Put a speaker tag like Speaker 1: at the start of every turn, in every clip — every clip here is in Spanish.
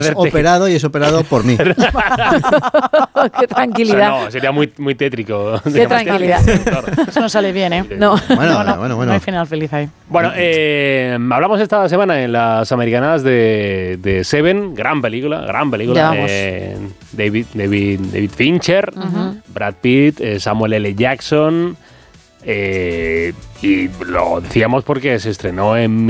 Speaker 1: operado y es operado por mí.
Speaker 2: Qué tranquilidad.
Speaker 3: O sea, no, sería muy, muy tétrico.
Speaker 2: Qué tranquilidad.
Speaker 4: Eso no sale bien, ¿eh?
Speaker 2: No.
Speaker 1: Bueno.
Speaker 4: No hay final feliz ahí.
Speaker 3: Bueno, hablamos esta semana en las americanas de Seven, gran película.
Speaker 2: Ya vamos.
Speaker 3: David Fincher, Brad Pitt, Samuel L. Jackson. Y lo decíamos porque se estrenó en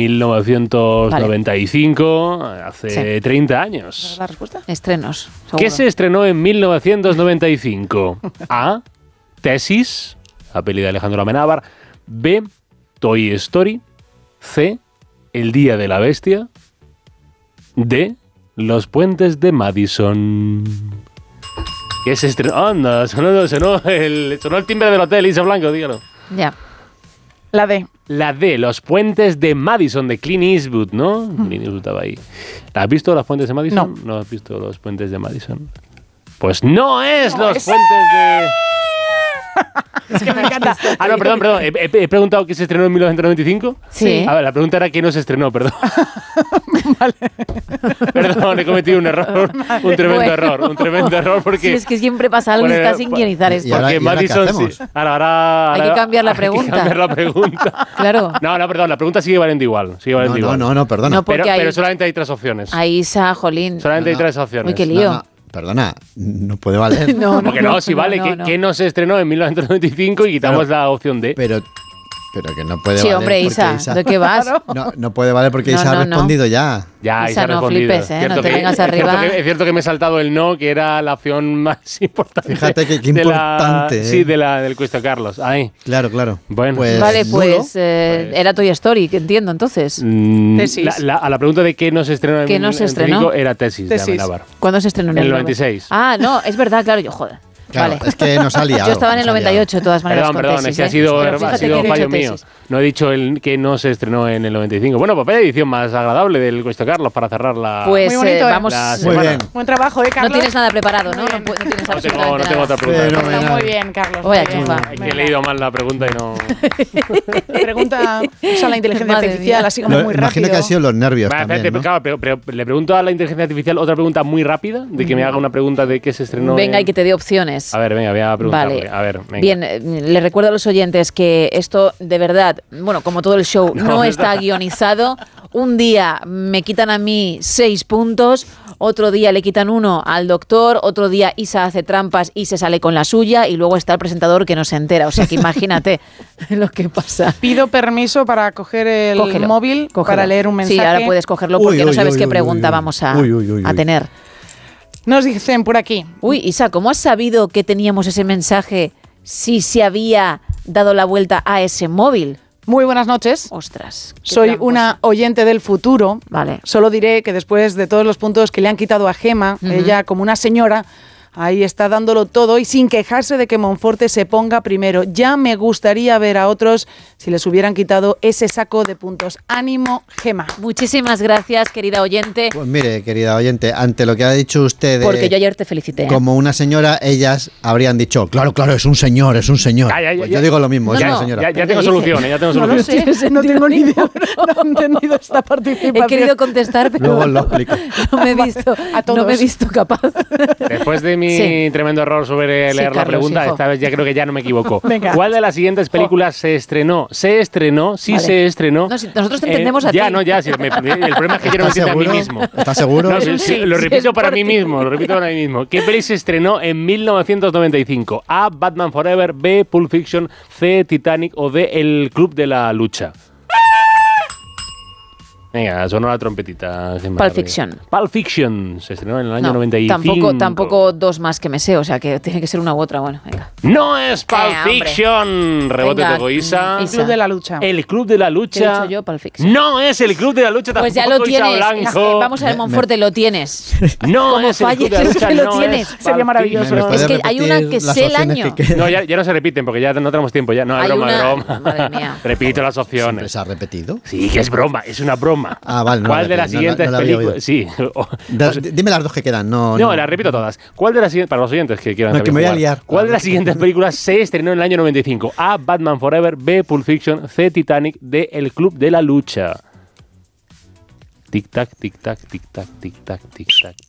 Speaker 3: 1995, hace 30 años.
Speaker 4: ¿Es la respuesta?
Speaker 2: Estrenos. Seguro.
Speaker 3: ¿Qué se estrenó en 1995? A. Tesis, la peli de Alejandro Amenábar. B. Toy Story. C. El Día de la Bestia. D. Los Puentes de Madison. ¿Qué se estrenó? Anda, sonó el timbre del hotel, Isa Blanco, dígalo.
Speaker 2: Ya.
Speaker 4: La D.
Speaker 3: La D, Los Puentes de Madison, de Clint Eastwood, ¿no? Clint Eastwood estaba ahí. ¿Has visto Los Puentes de Madison?
Speaker 4: No.
Speaker 3: ¿No has visto Los Puentes de Madison? Pues no es Los Puentes de...
Speaker 4: Es que me encanta.
Speaker 3: Ah, no, perdón. He preguntado qué se estrenó en 1995.
Speaker 2: Sí.
Speaker 3: A ver, la pregunta era qué no se estrenó, perdón. Vale. Perdón, he cometido un error. Un tremendo error porque...
Speaker 2: Sí, es que siempre pasa algo y está sin guionizar esto.
Speaker 3: Porque Madison... Sí, ahora,
Speaker 2: hay que cambiar la pregunta.
Speaker 3: Hay que cambiar la pregunta.
Speaker 2: Claro.
Speaker 3: No, perdón, la pregunta sigue valiendo igual.
Speaker 1: No, perdona.
Speaker 2: No, porque
Speaker 3: pero solamente hay 3 opciones.
Speaker 2: Ahí Isa, jolín.
Speaker 3: Solamente hay 3 opciones.
Speaker 2: Uy, qué lío.
Speaker 1: Perdona, no puede valer.
Speaker 3: Porque no, si vale, que no se estrenó en 1995 y quitamos la opción D.
Speaker 1: Pero que no puede
Speaker 2: Sí,
Speaker 1: valer.
Speaker 2: hombre, Isa, ¿de qué vas?
Speaker 1: No puede valer porque Isa ha respondido ya.
Speaker 3: Ya,
Speaker 2: Isa, no flipes, no te vengas arriba.
Speaker 3: Es cierto que me he saltado el no, que era la opción más importante.
Speaker 1: Fíjate que importante.
Speaker 3: Sí, del Cuesta Carlos. Ahí.
Speaker 1: Claro.
Speaker 3: Bueno.
Speaker 2: Vale, pues era Toy Story, que entiendo entonces.
Speaker 4: Tesis.
Speaker 3: A la pregunta de qué no se estrenó en
Speaker 2: 1995
Speaker 3: era Tesis de Amenábar.
Speaker 2: ¿Cuándo se estrenó?
Speaker 3: En el 96.
Speaker 2: Ah, no, es verdad, claro, joder.
Speaker 1: Claro,
Speaker 2: vale.
Speaker 1: es que nos ha liado.
Speaker 2: Yo estaba en el 98, de todas maneras.
Speaker 3: Perdón, es que ha sido fallo mío. No he dicho que no se estrenó en el 95. Bueno, pues vaya edición más agradable del Cuesta Carlos para cerrar la...
Speaker 2: Pues
Speaker 4: muy bonito,
Speaker 2: vamos...
Speaker 1: Muy bien.
Speaker 4: Buen trabajo, Carlos.
Speaker 2: No tienes nada preparado, ¿no? No tienes absolutamente
Speaker 3: No tengo otra pregunta.
Speaker 4: Está muy bien, Carlos.
Speaker 2: Voy a
Speaker 4: muy bien.
Speaker 2: chufar.
Speaker 3: Es que he leído mal la pregunta y no...
Speaker 4: Pregunta, usa la inteligencia
Speaker 2: Madre
Speaker 4: artificial,
Speaker 2: mía.
Speaker 4: así como muy rápido.
Speaker 1: Imagino que han sido los nervios también, ¿no?
Speaker 3: Claro, pero le pregunto a la inteligencia artificial otra pregunta muy rápida, de que me haga una pregunta de qué se estrenó.
Speaker 2: Venga, y que te dé opciones.
Speaker 3: A ver, venga, voy a preguntarle.
Speaker 2: Vale.
Speaker 3: A ver, venga.
Speaker 2: Bien, le recuerdo a los oyentes que esto de verdad, bueno, como todo el show, no está guionizado. Un día me quitan a mí 6 puntos, otro día le quitan 1 al doctor, otro día Isa hace trampas y se sale con la suya y luego está el presentador que no se entera. O sea que imagínate lo que pasa.
Speaker 4: Pido permiso para coger el móvil para leer un mensaje.
Speaker 2: Sí, ahora puedes cogerlo porque no sabes qué pregunta vamos a tener.
Speaker 4: Nos dicen por aquí.
Speaker 2: Uy, Isa, ¿cómo has sabido que teníamos ese mensaje si se había dado la vuelta a ese móvil?
Speaker 4: Muy buenas noches.
Speaker 2: Ostras.
Speaker 4: Soy
Speaker 2: tramposo.
Speaker 4: una oyente del futuro.
Speaker 2: Vale.
Speaker 4: Solo diré que después de todos los puntos que le han quitado a Gema, ella como una señora, ahí está dándolo todo y sin quejarse de que Monforte se ponga primero. Ya me gustaría ver a otros si les hubieran quitado ese saco de puntos. Ánimo, Gema.
Speaker 2: Muchísimas gracias, querida oyente.
Speaker 1: Pues mire, querida oyente, ante lo que ha dicho usted,
Speaker 2: Porque yo ayer te felicité.
Speaker 1: como una señora, ellas habrían dicho, claro, es un señor. Pues yo digo lo mismo, es una señora.
Speaker 3: Ya tengo solución, ya tengo
Speaker 4: No lo
Speaker 3: solución.
Speaker 4: sé, no tengo ni idea. No he entendido esta participación.
Speaker 2: He querido contestar, pero
Speaker 1: Luego lo explico.
Speaker 2: no me he visto capaz.
Speaker 3: Después de mi tremendo error sobre leer la
Speaker 2: Carlos,
Speaker 3: pregunta,
Speaker 2: hijo.
Speaker 3: esta vez ya creo que ya no me equivoco.
Speaker 4: Venga.
Speaker 3: ¿Cuál de las siguientes películas se estrenó? Se estrenó.
Speaker 2: No, si nosotros te entendemos a ti.
Speaker 3: Ya, sí, el problema es que yo no me entiendo a mí mismo.
Speaker 1: ¿Estás seguro?
Speaker 3: No, lo repito
Speaker 2: es
Speaker 3: para
Speaker 2: por
Speaker 3: mí
Speaker 2: ti.
Speaker 3: mismo, ¿Qué peli se estrenó en 1995? A. Batman Forever, B. Pulp Fiction, C. Titanic o D. El Club de la Lucha. Venga, sonó la trompetita.
Speaker 2: Pulp Fiction.
Speaker 3: Pulp Fiction se estrenó en el año 95.
Speaker 2: Tampoco 2 más que me sé, o sea que tiene que ser una u otra. Bueno, venga.
Speaker 3: No es Pulp
Speaker 2: hombre.
Speaker 3: Fiction. Rebote
Speaker 2: Venga,
Speaker 3: de Isa.
Speaker 4: El Club de la Lucha.
Speaker 3: El Club de la
Speaker 2: ¿Qué he
Speaker 3: Lucha.
Speaker 2: dicho yo? Pulp Fiction.
Speaker 3: No es el Club de la Lucha tampoco.
Speaker 2: Pues ya lo
Speaker 3: Isa
Speaker 2: tienes.
Speaker 3: Blanco.
Speaker 2: Vamos a ver, Monforte, lo tienes.
Speaker 3: No
Speaker 2: Como
Speaker 3: es el Club de la
Speaker 2: falles,
Speaker 3: Lucha.
Speaker 2: que lo
Speaker 3: no
Speaker 2: tienes.
Speaker 3: es
Speaker 4: Sería
Speaker 3: Pulp
Speaker 4: maravilloso.
Speaker 3: Fiction.
Speaker 2: Es que hay una que sé el año.
Speaker 3: No, ya no se repiten porque ya no tenemos tiempo. Ya. No, es
Speaker 2: Hay
Speaker 3: broma,
Speaker 2: una-
Speaker 3: es broma.
Speaker 2: Madre mía.
Speaker 3: Repito las
Speaker 1: ¿Siempre
Speaker 3: opciones.
Speaker 1: se ha repetido?
Speaker 3: Sí, que es broma, es una broma.
Speaker 1: Ah, vale, no
Speaker 3: ¿Cuál
Speaker 1: la
Speaker 3: de las
Speaker 1: repetí, no
Speaker 3: siguientes
Speaker 1: la había
Speaker 3: películas? Sí.
Speaker 1: Dime las dos que quedan. No,
Speaker 3: Las repito todas. ¿Cuál de las siguientes, para los oyentes que quieran
Speaker 1: No, que me voy a
Speaker 3: jugar,
Speaker 1: liar.
Speaker 3: ¿cuál de las siguientes películas se estrenó en el año 95? A. Batman Forever, B. Pulp Fiction, C. Titanic, D. El Club de la Lucha. Tic tac, tic tac, tic tac, tic tac, tic tac.